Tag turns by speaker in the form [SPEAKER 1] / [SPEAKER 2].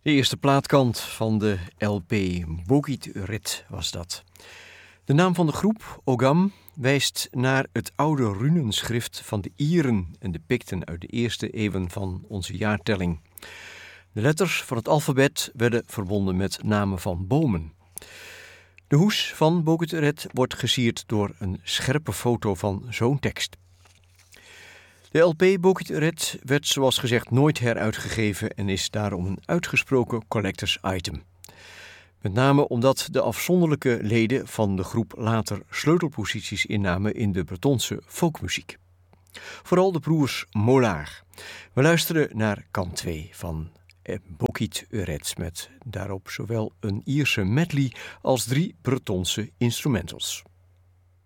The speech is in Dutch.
[SPEAKER 1] De eerste plaatkant van de LP Bogit Rit was dat. De naam van de groep, Ogam, wijst naar het oude runenschrift van de Ieren en de Picten uit de eerste eeuwen van onze jaartelling. De letters van het alfabet werden verbonden met namen van bomen. De hoes van Bogit Rit wordt gesierd door een scherpe foto van zo'n tekst. De LP Bogit Rit werd zoals gezegd nooit heruitgegeven en is daarom een uitgesproken collectors item. Met name omdat de afzonderlijke leden van de groep later sleutelposities innamen in de Bretonse folkmuziek. Vooral de broers Mollard. We luisteren naar kant 2 van Bogit Rit met daarop zowel een Ierse medley als 3 Bretonse instrumentals.